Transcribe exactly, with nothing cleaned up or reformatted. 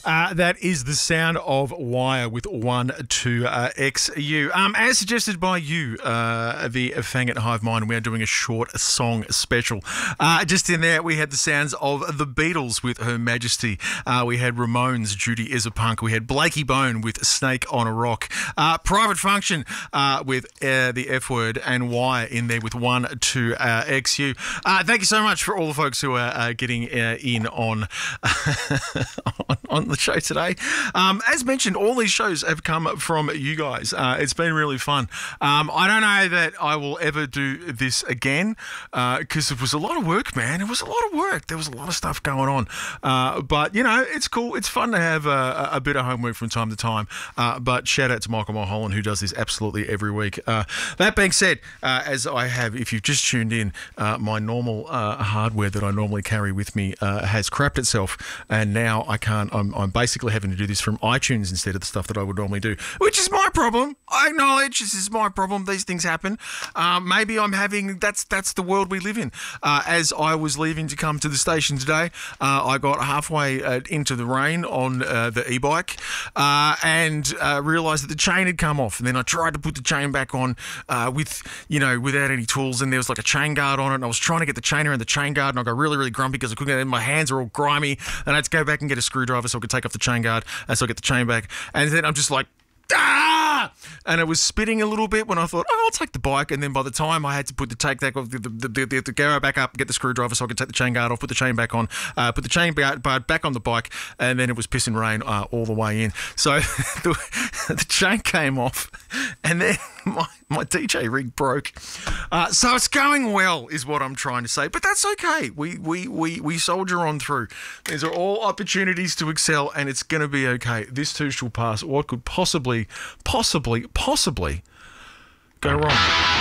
Uh, that is the sound of Wire with one two X U. Um, as suggested by you, uh, the Fang It Hive Mind, we are doing a short song special. Uh, just in there, we had the sounds of the Beatles with Her Majesty. Uh, we had Ramones, Judy is a Punk. We had Blakey Bone with Snake on a Rock. Uh, Private Function uh, with uh, the F Word, and Wire in there with one two X U. Uh, thank you so much for all the folks who are uh, getting uh, in on, on on the show today. Um, as mentioned, all these shows have come from you guys. Uh, it's been really fun. Um, I don't know that I will ever do this again because uh, it was a lot of work, man. It was a lot of work. There was a lot of stuff going on. Uh, but, you know, it's cool. It's fun to have a, a bit of homework from time to time. Uh, but shout out to Michael Mulholland, who does this absolutely every week. Uh, that being said, uh, as I have, if you've just tuned in, uh, my normal uh, hardware that I normally carry with me uh, has crapped itself, and now I can't. I'm, I'm basically having to do this from iTunes instead of the stuff that I would normally do, which is my problem. I acknowledge this is my problem. These things happen. Um, maybe I'm having. That's that's the world we live in. Uh, as I was leaving to come to the station today, uh, I got halfway uh, into the rain on uh, the e-bike uh, and uh, realised that the chain had come off. And then I tried to put the chain back on uh, with you know without any tools, and there was like a chain guard on it. And I was trying to get the chain around the chain guard, and I got really really grumpy because I couldn't get it in. My hands are all grimy, and I had to go back and get a screwdriver so I could take off the chain guard, and so I get the chain back. And then I'm just like, ah! And it was spitting a little bit when I thought, oh, I'll take the bike. And then by the time I had to put the take that off, the, the, the, the, the go back up, get the screwdriver so I could take the chain guard off, put the chain back on, uh, put the chain guard back on the bike, and then it was pissing rain uh, all the way in. So the, the chain came off, and then my, my D J rig broke. Uh, so it's going well, is what I'm trying to say. But that's okay. We we we we soldier on through. These are all opportunities to excel, and it's going to be okay. This too shall pass. What could possibly, possibly, possibly go wrong?